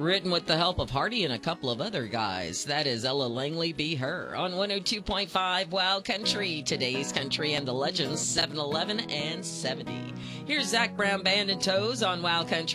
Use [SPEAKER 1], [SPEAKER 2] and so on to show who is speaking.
[SPEAKER 1] Written with the help of Hardy and a couple of other guys. That is Ella Langley, Be Her, on 102.5 Wow Country. Today's country and the legends, 7-Eleven and 70. Here's Zach Brown Band and Toes on Wow Country.